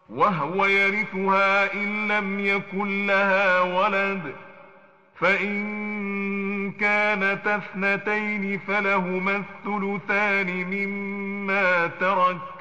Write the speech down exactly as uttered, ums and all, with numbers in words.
وهو يرثها إن لم يكن لها ولد، فإن كانتا اثنتين فلهما الثلثان مما ترك،